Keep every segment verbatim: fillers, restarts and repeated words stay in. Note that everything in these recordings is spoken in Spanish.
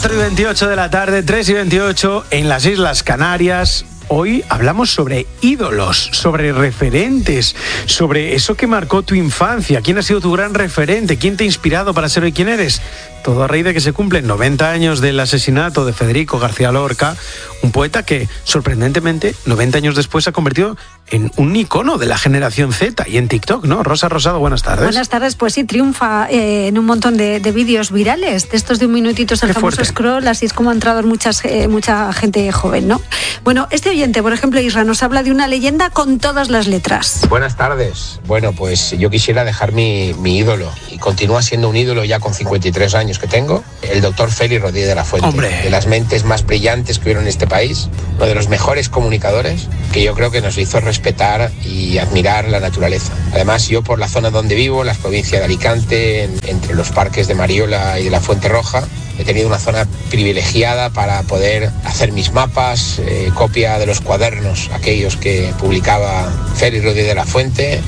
cuatro y veintiocho de la tarde, tres y veintiocho en las Islas Canarias. Hoy hablamos sobre ídolos, sobre referentes, sobre eso que marcó tu infancia. ¿Quién ha sido tu gran referente? ¿Quién te ha inspirado para ser hoy quien eres? Todo a raíz de que se cumplen noventa años del asesinato de Federico García Lorca, un poeta que, sorprendentemente, noventa años después se ha convertido en un icono de la generación Z y en TikTok, ¿no? Rosa Rosado, buenas tardes. Buenas tardes, pues sí, triunfa eh, en un montón de, de vídeos virales, de estos de un minutito, es el famoso fuerte. Scroll, así es como ha entrado muchas, eh, mucha gente joven, ¿no? Bueno, este oyente, por ejemplo, Isra, nos habla de una leyenda con todas las letras. Buenas tardes. Bueno, pues yo quisiera dejar mi, mi ídolo, y continúa siendo un ídolo ya con cincuenta y tres años que tengo, el doctor Félix Rodríguez de la Fuente. Hombre. De las mentes más brillantes que hubieron en este país, uno de los mejores comunicadores, que yo creo que nos hizo respetar y admirar la naturaleza. Además, yo por la zona donde vivo, la provincia de Alicante, en, entre los parques de Mariola y de la Fuente Roja, he tenido una zona privilegiada para poder hacer mis mapas, eh, copia de los cuadernos, aquellos que publicaba Félix Rodríguez de la Fuente,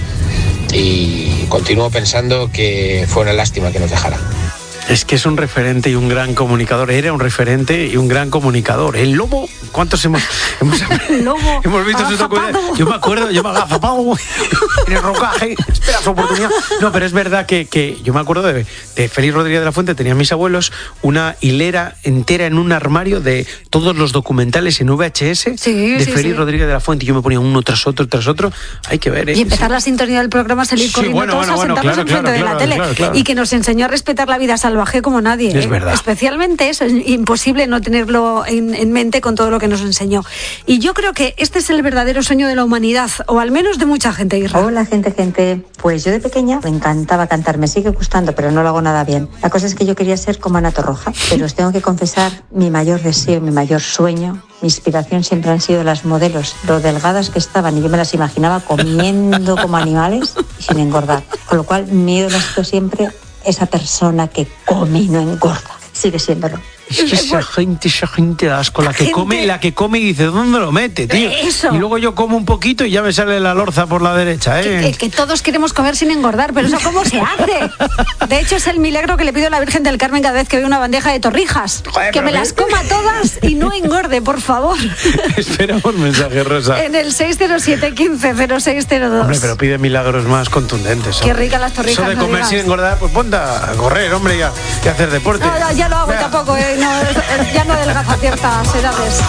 y continúo pensando que fue una lástima que nos dejara. Es que es un referente y un gran comunicador. Era un referente y un gran comunicador. El Lobo, ¿cuántos hemos hemos, Lobo, hemos visto su documental? Yo me acuerdo, yo me agazapado en el rocaje, espera su oportunidad. No, pero es verdad que, que yo me acuerdo de, de Félix Rodríguez de la Fuente. Tenían mis abuelos una hilera entera en un armario de todos los documentales en V H S sí, de sí, Félix sí. Rodríguez de la Fuente. Y yo me ponía uno tras otro, tras otro. Hay que ver, ¿eh? Y empezar sí. la sintonía del programa, salir Sí, corriendo bueno, todos bueno, a bueno, sentarnos claro, enfrente claro, de la claro, tele. claro, claro. Y que nos enseñó a respetar la vida salvaje como nadie. Es ¿eh? verdad. Especialmente eso, es imposible no tenerlo en, en mente con todo lo que nos enseñó. Y yo creo que este es el verdadero sueño de la humanidad, o al menos de mucha gente, Israel. Hola, gente, gente. Pues yo de pequeña me encantaba cantar, me sigue gustando, pero no lo hago nada bien. La cosa es que yo quería ser como Ana Torroja, pero os tengo que confesar, mi mayor deseo, mi mayor sueño, mi inspiración siempre han sido las modelos, lo delgadas que estaban, y yo me las imaginaba comiendo como animales y sin engordar. Con lo cual, mi ídolo ha sido siempre esa persona que come y no engorda. Sigue siéndolo. Es que esa gente, esa gente da asco, la que Gente- come, la que come y dice, ¿dónde lo mete, tío? Eso. Y luego yo como un poquito y ya me sale la lorza por la derecha, Que, ¿eh? que- que todos queremos comer sin engordar, pero ¿eso cómo se hace? De hecho, es el milagro que le pido a la Virgen del Carmen cada vez que veo una bandeja de torrijas. Joder, que me pero las ¿qué? coma todas y no engorde, por favor. Esperamos mensaje, Rosa. En el seis cero siete, quince, cero seis cero dos. Hombre, pero pide milagros más contundentes. Qué hombre. ricas las torrijas, Eso de no comer digas. sin engordar, pues ponte a correr, hombre, y a, y a hacer deporte. No, no, ya lo hago Vea. tampoco, eh, no, es- es- ya no adelgazo a ciertas edades.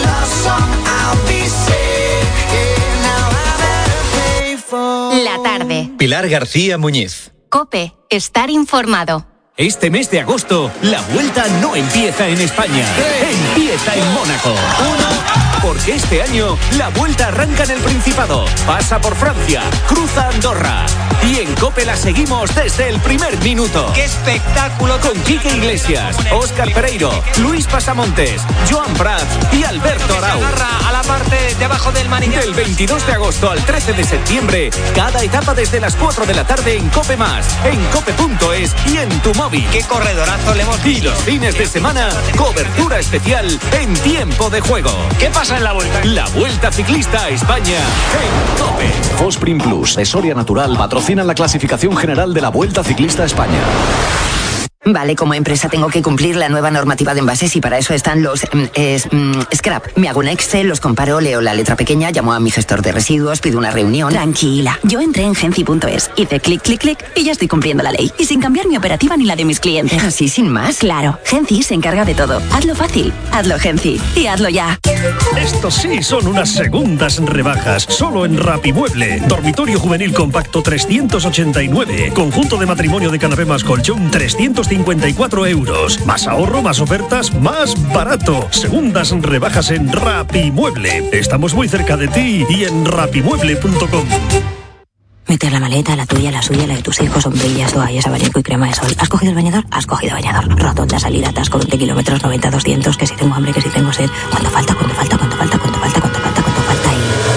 La tarde. Pilar García Muñiz. COPE. Estar informado. Este mes de agosto, la vuelta no empieza en España, empieza en Mónaco. Porque este año, la vuelta arranca en el Principado, pasa por Francia, cruza Andorra. Y en COPE la seguimos desde el primer minuto. ¡Qué espectáculo! Con Quique Iglesias, Óscar Pereiro, Luis Pasamontes, Joan Prat y Alberto Arau. A la parte de abajo del manillar. Del veintidós de agosto al trece de septiembre, cada etapa desde las cuatro de la tarde en COPE Más, en cope punto es y en tu móvil. ¡Qué corredorazo le hemos Y los fines de semana, cobertura especial en tiempo de juego. ¿Qué pasa en la vuelta? La Vuelta Ciclista a España en COPE. Fosprin Plus, de Soria Natural, patrocinan la clasificación general de la Vuelta Ciclista a España. Vale, como empresa tengo que cumplir la nueva normativa de envases y para eso están los mm, es, mm, scrap. Me hago un Excel, los comparo, leo la letra pequeña, llamo a mi gestor de residuos, pido una reunión. Tranquila, yo entré en genci punto es, hice clic, clic, clic y ya estoy cumpliendo la ley. Y sin cambiar mi operativa ni la de mis clientes. Así, sin más. Claro, Genci se encarga de todo. Hazlo fácil, hazlo Genci y hazlo ya. Estos sí son unas segundas rebajas, solo en Rapimueble. Dormitorio juvenil compacto trescientos ochenta y nueve. Conjunto de matrimonio de canapé más colchón trescientos cincuenta y cuatro euros. Más ahorro, más ofertas, más barato. Segundas rebajas en Rapimueble. Estamos muy cerca de ti y en rapimueble punto com. Meter la maleta, la tuya, la suya, la de tus hijos, sombrillas, toallas, abanico y crema de sol. ¿Has cogido el bañador? Has cogido bañador. Rotonda, salida, atasco, veinte kilómetros, noventa, doscientos, que si tengo hambre, que si tengo sed. ¿Cuánto falta? ¿Cuánto falta? ¿Cuánto falta? ¿Cuánto falta? ¿Cuánto falta? ¿Cuánto falta?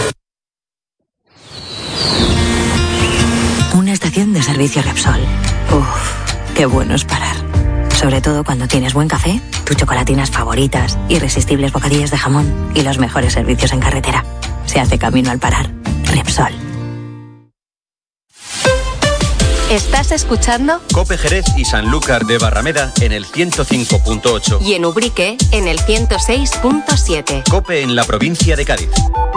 Y... Una estación de servicio Repsol. Uf, qué bueno es parar. Sobre todo cuando tienes buen café, tus chocolatinas favoritas, irresistibles bocadillas de jamón y los mejores servicios en carretera. Se hace camino al parar. Repsol. Estás escuchando COPE Jerez y Sanlúcar de Barrameda en el ciento cinco punto ocho. y en Ubrique en el ciento seis punto siete. COPE en la provincia de Cádiz.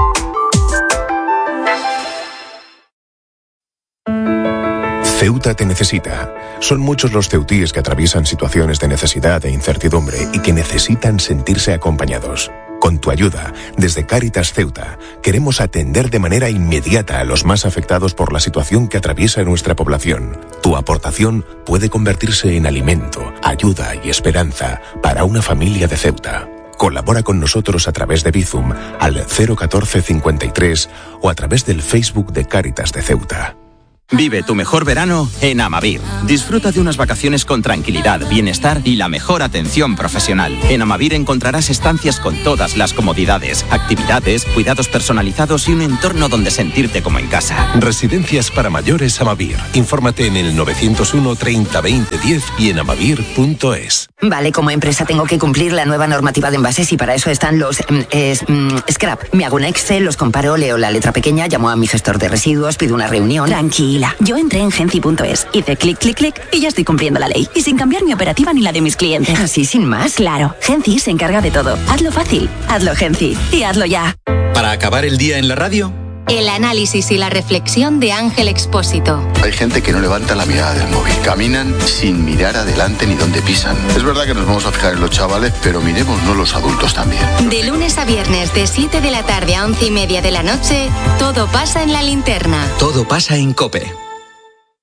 Ceuta te necesita. Son muchos los ceutíes que atraviesan situaciones de necesidad e incertidumbre y que necesitan sentirse acompañados. Con tu ayuda, desde Cáritas Ceuta, queremos atender de manera inmediata a los más afectados por la situación que atraviesa nuestra población. Tu aportación puede convertirse en alimento, ayuda y esperanza para una familia de Ceuta. Colabora con nosotros a través de Bizum al cero uno cuatro cincuenta y tres o a través del Facebook de Cáritas de Ceuta. Vive tu mejor verano en Amavir. Disfruta de unas vacaciones con tranquilidad, bienestar y la mejor atención profesional. En Amavir encontrarás estancias con todas las comodidades, actividades, cuidados personalizados y un entorno donde sentirte como en casa. Residencias para mayores Amavir. Infórmate en el nueve cero uno, treinta, veinte, diez y en amavir punto es. Vale, como empresa tengo que cumplir la nueva normativa de envases y para eso están los mm, es, mm, scrap. Me hago un Excel, los comparo, leo la letra pequeña, llamo a mi gestor de residuos, pido una reunión. Tranquila. Yo entré en Genci punto es, hice clic, clic, clic y ya estoy cumpliendo la ley. Y sin cambiar mi operativa ni la de mis clientes. ¿Así sin más? Claro, Genci se encarga de todo. Hazlo fácil, hazlo Genci y hazlo ya. Para acabar el día en la radio, El análisis y la reflexión de Ángel Expósito. Hay gente que no levanta la mirada del móvil. Caminan sin mirar adelante ni dónde pisan. Es verdad que nos vamos a fijar en los chavales, pero miremos los adultos también. De lunes a viernes, de siete de la tarde a once y media de la noche, todo pasa en La Linterna. todo pasa en COPE.